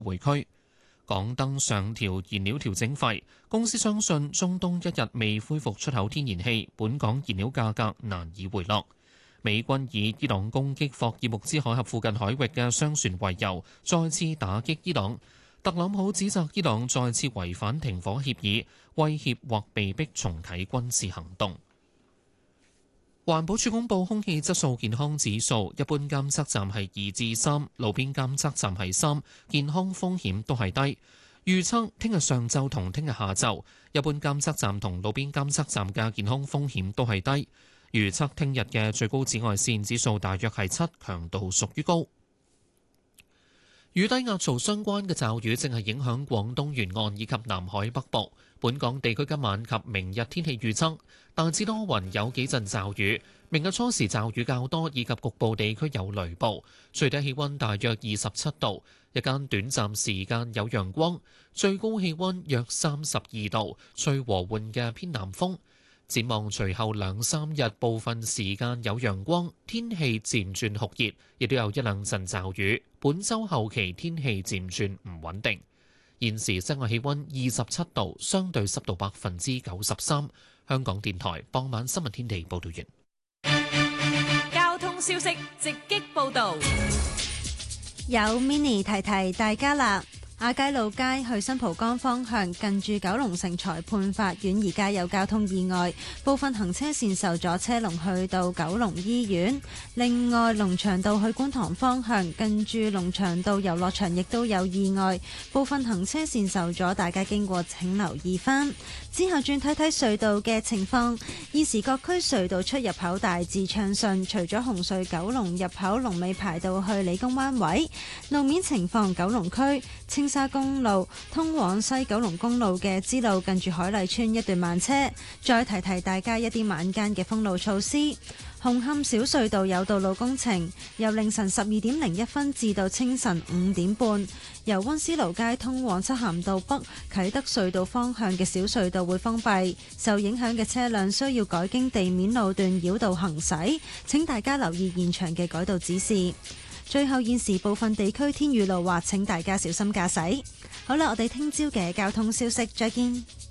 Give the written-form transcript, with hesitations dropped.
回區。港燈上調燃料調整費，公司相信中東一日未恢復出口天然氣，本港燃料價格難以回落。美軍以伊朗攻擊霍爾木茲海峽附近海域嘅商船為由，再次打擊伊朗。特朗普指責伊朗再次違反停火協議，威脅或被迫重啟軍事行動。環保署公布空氣質素健康指數，一般監測站係2至3，路邊監測站係3，健康風險都係低。預測聽日上晝同聽日下晝，一般監測站同路邊監測站嘅健康風險都係低。預測聽日嘅最高紫外線指數大約係7，強度屬於高。與低壓槽相關嘅驟雨正係影響廣東沿岸以及南海北部。本港地區今晚及明日天氣預測大致多雲，有幾陣驟雨。明日初時驟雨較多，以及局部地區有雷暴。最低氣溫大約27度，日間短暫時間有陽光，最高氣溫約32度，吹和緩嘅偏南風。展望隨後2、3日，部分時間有陽光，天氣漸轉酷熱，亦都有一兩陣驟雨。本週後期天氣漸轉唔穩定。現時室外氣溫27度，相對濕度93%。香港電台傍晚新聞天地報道完。 交通消息直擊報導， 有 Mini 提提大家啦。亞皆老街去新蒲崗方向，近住九龍城裁判法院而家有交通意外，部分行車線受阻，車龍去到九龍醫院。另外，龍翔道去觀塘方向，近住龍翔道遊樂場亦都有意外，部分行車線受阻，大家經過請留意返。之後轉睇睇隧道嘅情況，現時各區隧道出入口大致暢順，除咗紅隧九龍入口龍尾排到去理工灣位。路面情況，九龍區青沙公路通往西九龍公路嘅支路近住海麗村一段慢車。再提提大家一啲晚間嘅封路措施。紅磡小隧道有道路工程，由凌晨12:01至到清晨5點半，由溫思勞街通往漆咸道北啟德隧道方向嘅小隧道會封閉，受影響嘅車輛需要改經地面路段繞道行駛，請大家留意現場嘅改道指示。最後，現時部分地區天雨路滑，請大家小心駕駛。好啦，我哋聽朝嘅交通消息，再見。